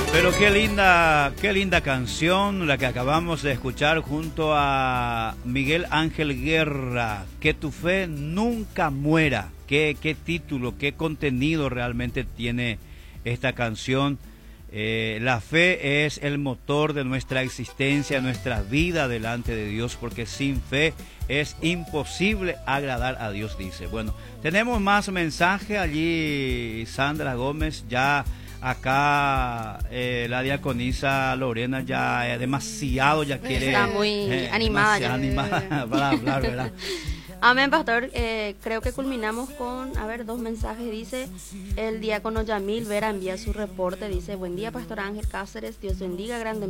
Pero qué linda canción la que acabamos de escuchar junto a Miguel Ángel Guerra. Que tu fe nunca muera. Qué título, qué contenido realmente tiene esta canción. La fe es el motor de nuestra existencia, nuestra vida delante de Dios, porque sin fe es imposible agradar a Dios, dice. Bueno, tenemos más mensajes allí, Sandra Gómez, ya acá la diaconisa Lorena ya demasiado ya quiere... Está muy animada ya. Animada para hablar, ¿verdad? Amén, pastor. Creo que culminamos con, dos mensajes. Dice el diácono Yamil Vera, envía su reporte. Dice: buen día, pastor Ángel Cáceres. Dios bendiga grandemente